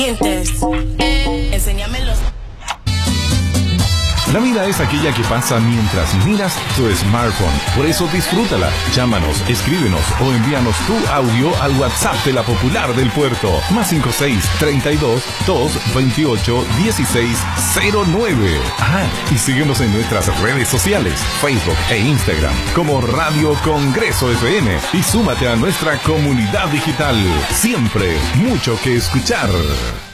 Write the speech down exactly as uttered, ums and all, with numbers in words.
Enséñamelos. La vida es aquella que pasa mientras miras tu smartphone. Por eso disfrútala. Llámanos, escríbenos o envíanos tu audio al WhatsApp de la Popular del Puerto. Más cinco seis, treinta y dos, dos, veintiocho, dieciséis, cero nueve. Ah, y síguenos en nuestras redes sociales, Facebook e Instagram, como Radio Congreso F M. Y súmate a nuestra comunidad digital. Siempre mucho que escuchar.